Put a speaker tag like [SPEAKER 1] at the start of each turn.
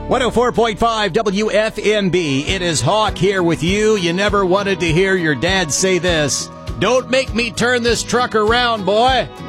[SPEAKER 1] 104.5 WFMB. It is Hawk here with you. You never wanted to hear your dad say this. Don't make me turn this truck around, boy.